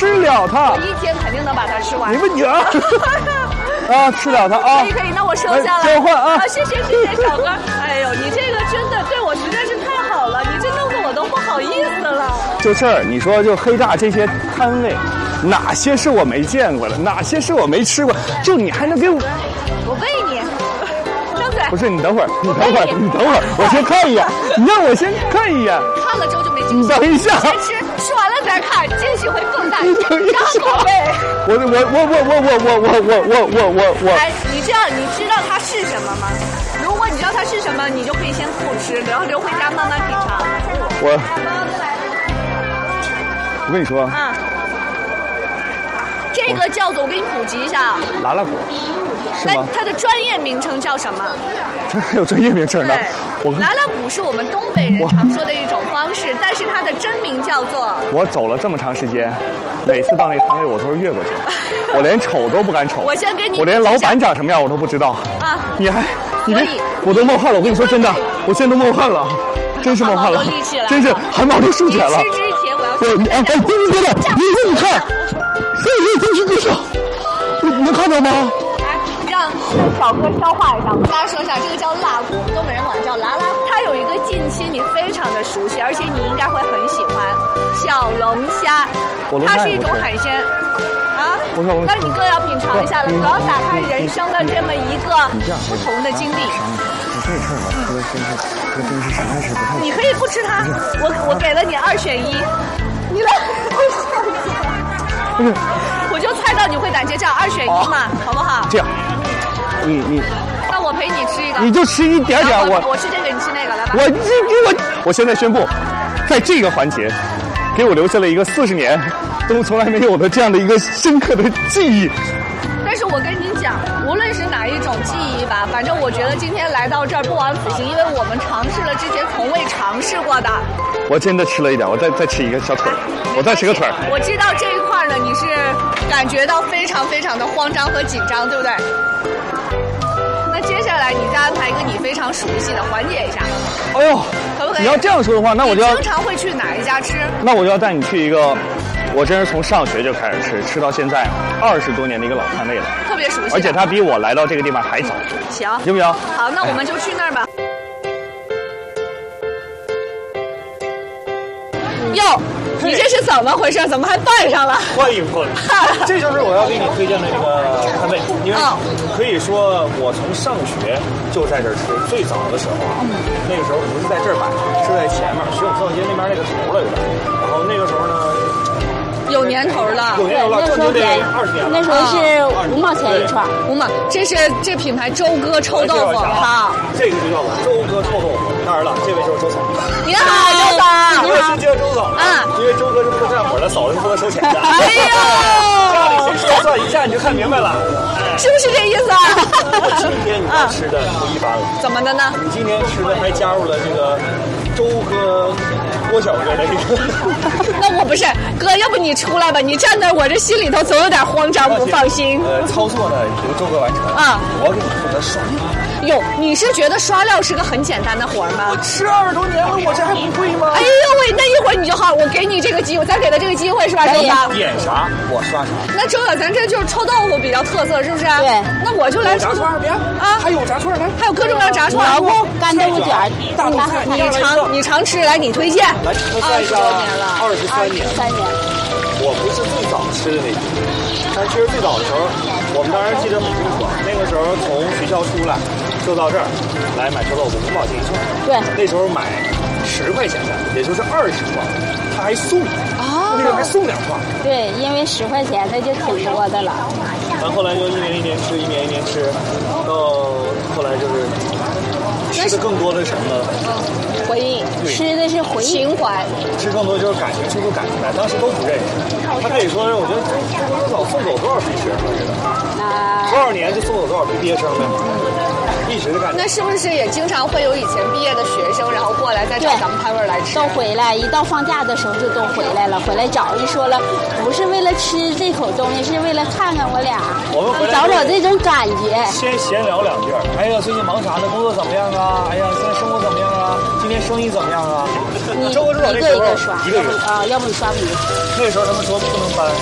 吃了它。 我一天肯定能把它吃完。 你们娘！啊，吃了它啊！ 可以，那我收下来。 交换啊！ 谢谢小哥。哎呦，你这个真的对我实在是太好了，你这弄得我都不好意思了。 就事儿，你说就黑大这些摊位，哪些是我没见过的，哪些是我没吃过？就你还能给我？ 我喂你，张嘴。 不是，你等会儿，我先看一眼，你让我先看一眼。 看了之后就没惊喜。 你等一下。 先吃，吃完了再看，惊喜会更大。 你等一下。 宝贝。 我。 哎，你这样，你知道它是什么吗？如果你知道它是什么，你就可以先不吃，然后留回家慢慢品尝。 我跟你说。 这个叫做，我给你普及一下。 拉拉果。 那它的专业名称叫什么？ 这还有专业名称呢。 拉拉鼓是我们东北人常说的一种方式，但是它的真名叫做…… 我走了这么长时间，每次到那摊位我都是越过去，我连瞅都不敢瞅。 我先给你， 我连老板长什么样我都不知道啊！我都冒汗了。我跟你说真的，我现在都冒汗了，真是冒汗了，真是汗毛都竖起来了。 吃之前我要对，你看，你能看到吗？ 让小哥消化一下。我跟大家说一下，这个叫辣骨，东北人管叫拉拉。它有一个近期你非常的熟悉，而且你应该会很喜欢小龙虾。它是一种海鲜啊。那你更要品尝一下了，主要打开人生的这么一个不同的经历。 这事儿吧，哥真是实在是不太。 你可以不吃它，我给了你2选1，你来。我就猜到你会胆怯，这样2选1嘛，好不好？ 这样，你， 那我陪你吃一个， 你就吃一点点， 我吃这个，你吃那个，来吧。 我现在宣布，在这个环节，给我留下了一个40年都从来没有的这样的一个深刻的记忆。 但是我跟你讲，无论是哪一种记忆吧，反正我觉得今天来到这儿不枉此行，因为我们尝试了之前从未尝试过的。 我真的吃了一点，我再吃一个小腿，我再吃个腿。 我知道这一块呢，你是感觉到非常非常的慌张和紧张，对不对？那接下来你再安排一个你非常熟悉的，缓解一下。 哎呦， 可不可以？ 你要这样说的话，那我就要。 你经常会去哪一家吃？ 那我就要带你去一个，我真是从上学就开始吃到现在20多年的一个老摊位了， 特别熟悉。 而且它比我来到这个地方还早。 行， 行不行？ 好，那我们就去那儿吧。哟，你这是怎么回事？怎么还拌上了？ 换衣服了。这就是我要给你推荐的这个摊位，因为可以说我从上学就在这儿吃。最早的时候啊，那个时候不是在这儿摆，是在前面学武四道街那边那个头了有点。然后那个时候呢， 有年头了， 有年头了，这就得20年了。 那时候是5毛钱一串 ，5毛。这品牌周哥臭豆腐，好， 这个就叫周哥臭豆腐。当然了，这位就是周总。 你好，周总。 我先介绍周总啊，因为周哥是破战火的，嫂子负责收钱的。 哎呦， 家里谁说算一下你就看明白了， 是不是这意思啊？ 今天你吃的不一般了。 怎么的呢？ 你今天吃的还加入了这个周哥、郭小哥的这个。 那我不是哥，要不你出来吧？你站那，我这心里头总有点慌张，不放心。 操作呢由周哥完成啊，我给你负责刷料。 哟，你是觉得刷料是个很简单的活吗？ 我吃20多年了，我这还不会吗？ 哎呦喂，那一会儿你就好，我给你这个机会，咱给他这个机会是吧？周哥， 点啥我刷啥。 那周哥，咱这就是臭豆腐比较特色，是不是？ 对。 那我就来炸串，别啊，还有炸串呢， 还有各种各样炸串， 蘑菇、干豆腐卷、 大豆菜。 你常吃，来你推荐。 来，算一下，23年。 3年。 我不是最早吃的那批，但其实最早的时候，我们当然记得很清楚，那个时候从学校出来就到这儿来买臭豆腐，5毛钱一串。 对， 那时候买10块钱的，也就是20串，他还送啊，那时候还送2串。 对，因为10块钱那就挺多的了。 完后来就一年一年吃，一年一年吃，到后来就是吃的更多的什么呢？ 回忆， 吃的是回忆情怀， 吃更多就是感情，吃出感情来。当时都不认识，他可以说是我觉得周总送走多少批学生，知道吗？多少年就送走多少批毕业生了，一直的感觉。 那是不是也经常会有以前毕业的学生，然后过来再找咱们摊位来吃？ 都回来，一到放假的时候就都回来了，回来找就说了，不是为了吃这口东西，是为了看看我俩，找找这种感觉。 先闲聊2句，哎呀，最近忙啥呢？工作怎么样啊？哎呀，现在生活怎么样啊？今天生意怎么样啊？ 你周哥一个一个刷， 一个一个啊，要不你刷不赢。 那时候他们说不能搬，